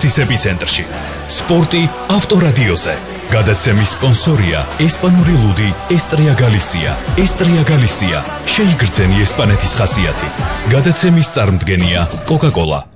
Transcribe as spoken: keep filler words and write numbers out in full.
სპორტის ეპიცენტრში. სპორტი ავტორადიოზე. გადაცემის სპონსორია ესპანური ლუდი ესტრია გალისია. ესტრია გალისია. შეიგრძენი ესპანეთის ხასიათი. გადაცემის წარმდგენია კოკა-კოლა.